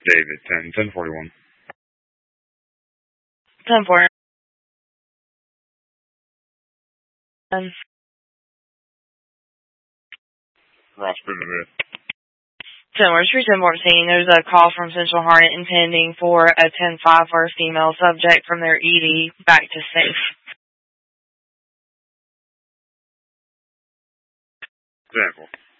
David, 1041. 10-4. Ross Bridget. 10-14. There's a call from Central Harnett intending for a 10-5 for a female subject from their ED back to safe. Example.